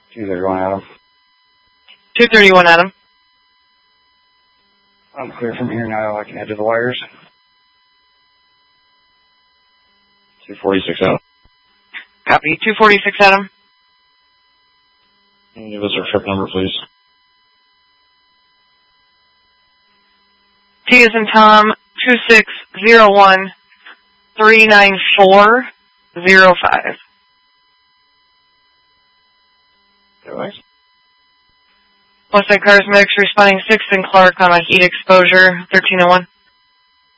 231 Adam. 231 Adam. I'm clear from here now. I can head to the wires. 246 Adam. Copy. 246 Adam. Can you give us our trip number, please? T as in Tom, 2601-39405. Otherwise? Westside Cars Medics responding 6th and Clark on a heat exposure, 1301.